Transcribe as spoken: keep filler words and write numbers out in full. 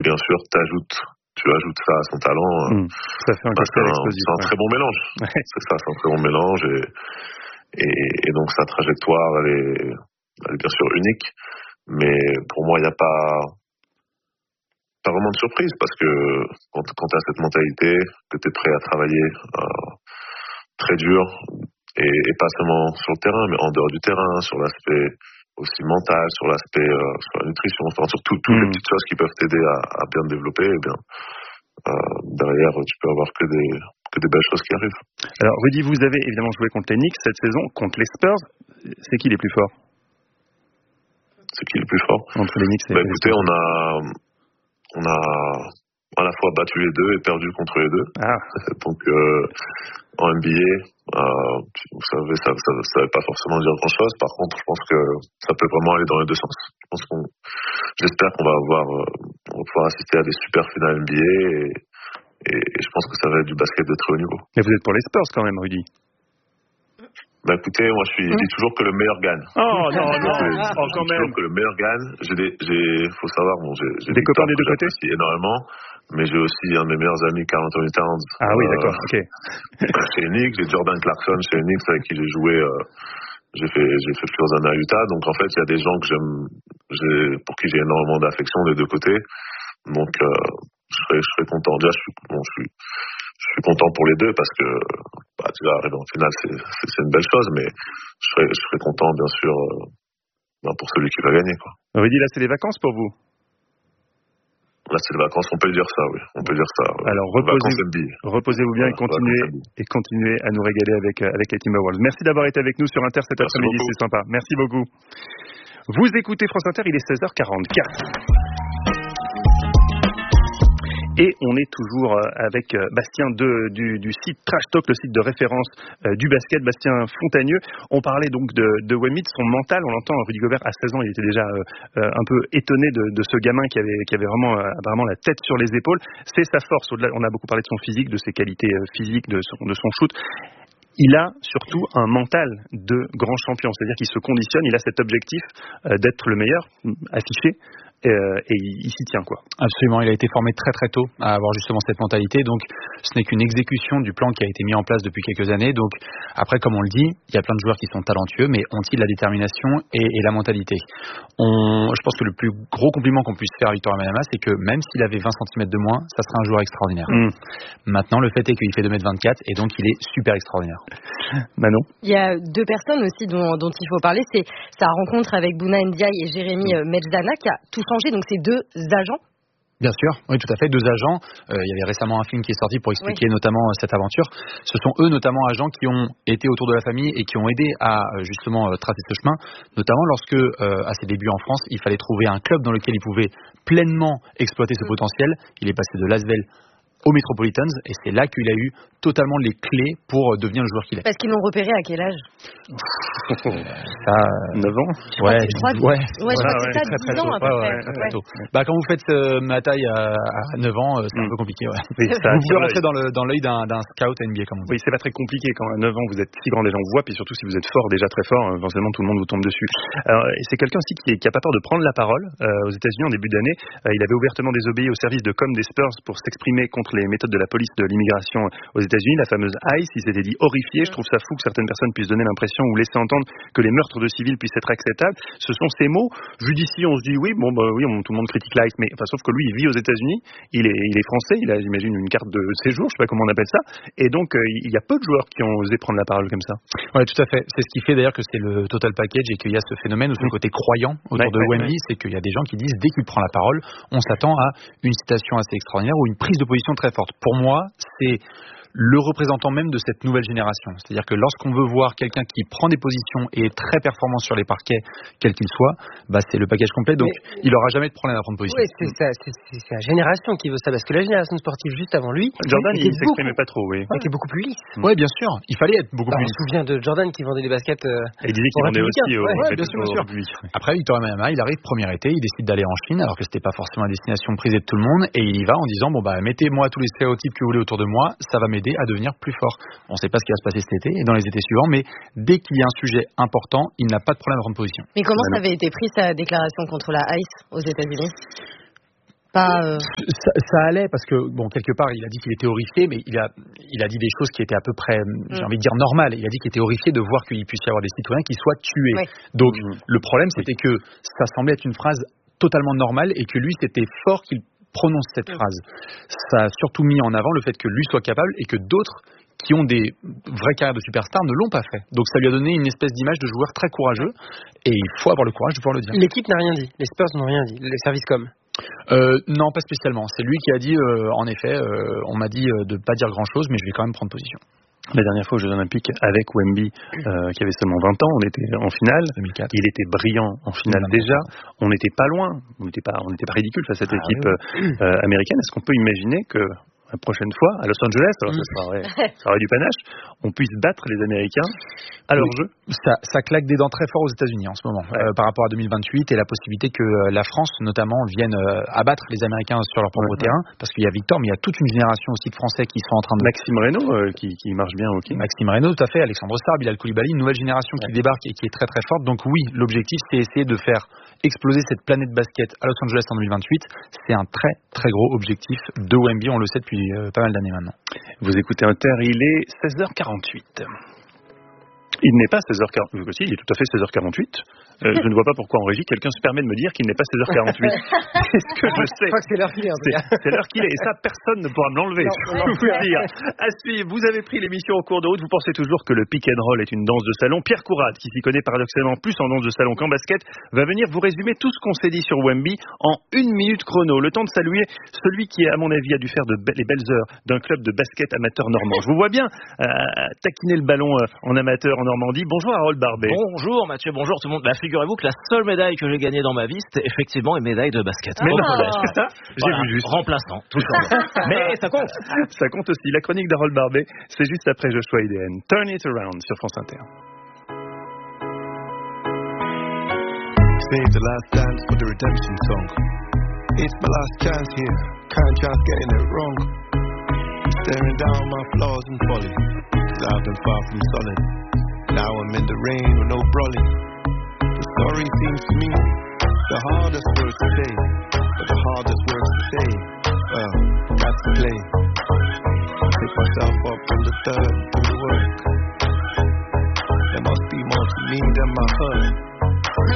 bien sûr, t'ajoutes, tu ajoutes ça à son talent. Mmh. Ça fait un bah, c'est, un, c'est un ouais. très bon mélange. Ouais. C'est ça, c'est un très bon mélange. Et, et, et donc sa trajectoire, elle est, elle est bien sûr unique. Mais pour moi, il n'y a pas, pas vraiment de surprise parce que quand, quand tu as cette mentalité, que tu es prêt à travailler euh, très dur, et, et pas seulement sur le terrain, mais en dehors du terrain, sur l'aspect aussi mental, sur l'aspect, euh, sur la nutrition, enfin sur tout, toutes mmh. les petites choses qui peuvent t'aider à, à bien te développer, et bien euh, derrière tu peux avoir que des, que des belles choses qui arrivent. Alors Rudy, vous avez évidemment joué contre les Knicks cette saison, contre les Spurs, c'est qui les plus forts? C'est qui les plus forts? Entre les Knicks et bah, les écoutez, Spurs. on a, on a à la fois battu les deux et perdu contre les deux. Ah. Donc euh, en N B A, euh, vous savez, ça ne veut pas forcément dire grand-chose. Par contre, je pense que ça peut vraiment aller dans les deux sens. Je pense qu'on, j'espère qu'on va avoir, euh, on va pouvoir assister à des super finales N B A et, et, et je pense que ça va être du basket de très haut niveau. Mais vous êtes pour les Spurs quand même, Rudy. Bah écoutez, moi je suis, je dis toujours que le meilleur gagne. Oh non, non, non, oh, quand même. Toujours que le meilleur gagne. J'ai des, j'ai, faut savoir, bon, j'ai, j'ai des copains des deux côtés. Énormément, mais j'ai aussi un de mes meilleurs amis, Karl Anthony Towns. Ah oui, euh, d'accord, ok. Chez Knicks, j'ai Jordan Clarkson chez Knicks avec qui j'ai joué. Euh, j'ai fait, j'ai fait plusieurs années à Utah. Donc en fait, il y a des gens que j'aime, j'ai, pour qui j'ai énormément d'affection des deux côtés. Donc euh, je serais, je serais content. Déjà, je suis, bon, je suis. Je suis content pour les deux parce que bah, déjà arriver en finale c'est, c'est, c'est une belle chose, mais je serais, je serais content bien sûr euh, bah, pour celui qui va gagner, quoi. Rudy, là c'est les vacances pour vous? Là c'est les vacances, on peut dire ça, oui, on peut dire ça. Alors reposez, reposez-vous bien voilà, et continuez et continuez à nous régaler avec avec les Timberwolves. Merci d'avoir été avec nous sur Inter cet Merci après-midi, beaucoup. C'est sympa. Merci beaucoup. Vous écoutez France Inter, il est seize heures quarante-quatre. Et on est toujours avec Bastien de, du, du site Trash Talk, le site de référence euh, du basket, Bastien Fontagneux. On parlait donc de, de Wemby, de son mental. On l'entend, Rudy Gobert, à seize ans, il était déjà euh, un peu étonné de, de ce gamin qui avait, qui avait vraiment, euh, vraiment la tête sur les épaules. C'est sa force. Au-delà, on a beaucoup parlé de son physique, de ses qualités euh, physiques, de son, de son shoot. Il a surtout un mental de grand champion, c'est-à-dire qu'il se conditionne, il a cet objectif euh, d'être le meilleur, affiché. Euh, et il, il s'y tient, quoi. Absolument, il a été formé très très tôt à avoir justement cette mentalité, donc ce n'est qu'une exécution du plan qui a été mis en place depuis quelques années. Donc après, comme on le dit, il y a plein de joueurs qui sont talentueux, mais ont-ils la détermination et, et la mentalité? on, Je pense que le plus gros compliment qu'on puisse faire à Victor Wembanyama, c'est que même s'il avait vingt centimètres de moins, ça serait un joueur extraordinaire. Mmh. Maintenant, le fait est qu'il fait deux mètres vingt-quatre et donc il est super extraordinaire. Manon? Il y a deux personnes aussi dont, dont il faut parler, c'est sa rencontre avec Bouna Ndiaye et Jérémy mmh. Medzana qui a tout changé. Donc c'est deux agents? Bien sûr, oui, tout à fait, deux agents. Euh, il y avait récemment un film qui est sorti pour expliquer oui. notamment euh, cette aventure. Ce sont eux notamment agents qui ont été autour de la famille et qui ont aidé à euh, justement euh, tracer ce chemin, notamment lorsque euh, à ses débuts en France, il fallait trouver un club dans lequel il pouvait pleinement exploiter ce potentiel. Il est passé de Lasvel aux Metropolitans et c'est là qu'il a eu totalement les clés pour devenir le joueur qu'il est. Parce qu'ils l'ont repéré à quel âge? Ça, neuf ans. Ouais, je crois que ouais, ouais, je crois que c'est ça, dix ans à peu près. Ouais, ouais, ouais. Bah, quand vous faites euh, ma taille à, à neuf ans, c'est mm. un peu compliqué. Ouais. Oui, ça vous pouvez rentrer dans, le, dans l'œil d'un, d'un scout N B A comme on dit. Oui, c'est pas très compliqué quand à neuf ans vous êtes si grand, les gens vous voient, puis surtout si vous êtes fort, déjà très fort, forcément tout le monde vous tombe dessus. Alors, et c'est quelqu'un aussi qui, qui a pas peur de prendre la parole. Euh, aux États-Unis en début d'année, euh, il avait ouvertement désobéi au service de com des Spurs pour s'exprimer contre les méthodes de la police de l'immigration aux États-Unis, la fameuse ICE. Il s'était dit horrifié. Je trouve ça fou que certaines personnes puissent donner l'impression ou laisser entendre que les meurtres de civils puissent être acceptables. Ce sont ces mots. Vu d'ici, on se dit oui, bon, bah oui, on, tout le monde critique l'ICE, mais enfin, sauf que lui, il vit aux États-Unis. Il est, il est français. Il a, j'imagine, une carte de séjour. Je sais pas comment on appelle ça. Et donc, euh, il y a peu de joueurs qui ont osé prendre la parole comme ça. Ouais, tout à fait. C'est ce qui fait d'ailleurs que c'est le total package et qu'il y a ce phénomène ou ce mmh. côté croyant autour ouais, de ouais, Wemby, ouais. c'est qu'il y a des gens qui disent dès qu'il prend la parole, on s'attend à une citation assez extraordinaire ou une prise de position très forte. Pour moi, c'est le représentant même de cette nouvelle génération. C'est-à-dire que lorsqu'on veut voir quelqu'un qui prend des positions et est très performant sur les parquets, quel qu'il soit, bah c'est le package complet, donc mais, il n'aura jamais de problème à prendre position. Oui, c'est, ça, c'est, c'est, c'est la génération qui veut ça, parce que la génération sportive juste avant lui... Jordan, il ne s'exprimait beaucoup, pas trop, oui. Ouais, qui est beaucoup plus lisse. Oui, bien sûr, il fallait être beaucoup bah, plus lisse. On se souvient de Jordan qui vendait des baskets... Euh, et il disait qu'il vendait aussi au ouais, ouais, bien sûr, bien sûr. Après, Victor Wembanyama, il arrive premier été, il décide d'aller en Chine, alors que c'était pas forcément la destination prisée de tout le monde, et il y va en disant, bon bah mettez-moi tous les stéréotypes que vous voulez autour de moi, ça va m'aider à devenir plus fort. On ne sait pas ce qui va se passer cet été et dans les étés suivants, mais dès qu'il y a un sujet important, il n'a pas de problème de prendre position. Mais comment ça avait été pris, sa déclaration contre la ICE aux États-Unis? pas. Euh... Ça, ça allait parce que bon, quelque part, il a dit qu'il était horrifié, mais il a, il a dit des choses qui étaient à peu près, mm. j'ai envie de dire normales. Il a dit qu'il était horrifié de voir qu'il puisse y avoir des citoyens qui soient tués. Oui. Donc mm. le problème, c'était oui. que ça semblait être une phrase totalement normale et que lui, c'était fort qu'il prononce cette oui. phrase. Ça a surtout mis en avant le fait que lui soit capable et que d'autres qui ont des vraies carrières de superstars ne l'ont pas fait. Donc ça lui a donné une espèce d'image de joueur très courageux et il faut avoir le courage de pouvoir le dire. L'équipe n'a rien dit, les Spurs n'ont rien dit, les services com. Euh, non, pas spécialement. C'est lui qui a dit, euh, en effet, euh, on m'a dit euh, de ne pas dire grand-chose, mais je vais quand même prendre position. La dernière fois aux Jeux Olympiques avec Wemby, euh, qui avait seulement vingt ans, on était en finale. deux mille quatre. Il était brillant en finale deux mille quatre. Déjà. On n'était pas loin, on n'était pas, on n'était pas ridicule face à cette ah, équipe oui. euh, américaine. Est-ce qu'on peut imaginer que la prochaine fois, à Los Angeles, alors ça, sera, ouais, ça aurait du panache, on puisse battre les Américains à leur oui. jeu. Ça, ça claque des dents très fort aux États-Unis en ce moment, ouais. euh, par rapport à deux mille vingt-huit et la possibilité que euh, la France, notamment, vienne euh, abattre les Américains sur leur propre ouais, terrain, ouais. parce qu'il y a Victor, mais il y a toute une génération aussi de Français qui sont en train de... Maxime Reynaud, euh, qui, qui marche bien au hockey. Maxime Reynaud, tout à fait, Alexandre Sarr, Bilal Koulibaly, une nouvelle génération ouais. qui débarque et qui est très très forte. Donc oui, l'objectif, c'est essayer de faire exploser cette planète basket à Los Angeles en deux mille vingt-huit. C'est un très très gros objectif de Wemby, on le sait depuis euh, pas mal d'années maintenant. Vous écoutez Inter, il est seize heures quarante-huit. Il n'est pas seize heures quarante-huit. Si, il est tout à fait seize heures quarante-huit. Euh, je ne vois pas pourquoi en régie quelqu'un se permet de me dire qu'il n'est pas seize heures quarante-huit. C'est ce que je sais. Je crois que c'est l'heure qu'il est. En tout cas. C'est, c'est l'heure qu'il est. Et ça, personne ne pourra me l'enlever. Non, je peux vous le dire. À suivre, vous avez pris l'émission au cours de route. Vous pensez toujours que le pick and roll est une danse de salon. Pierre Courade, qui s'y connaît paradoxalement plus en danse de salon qu'en basket, va venir vous résumer tout ce qu'on s'est dit sur Wemby en une minute chrono. Le temps de saluer celui qui, à mon avis, a dû faire de be- les belles heures d'un club de basket amateur normand. Je vous vois bien euh, taquiner le ballon euh, en amateur en Normandie. Bonjour Harold Barbet. Bonjour Mathieu, bonjour tout le monde. Bah, figurez-vous que la seule médaille que j'ai gagnée dans ma vie, c'était effectivement une médaille de basket. Mais non, c'est ça. J'ai voilà, vu juste. Remplaçant, tout simplement. Mais ça compte. Ça compte aussi. La chronique d'Harold Barbet, c'est juste après Joshua Idén. Turn It Around sur France Inter. Save the last dance for the redemption song. It's my last chance here. Can't chance getting it wrong. Staring down my flaws and folly, 'cause I've been far from solid. Now I'm in the rain with no brolly. The story seems to me the hardest words to say, but the hardest words to say, well, that's the play. Pick myself up from the third, do the work. There must be more to me than my hurt.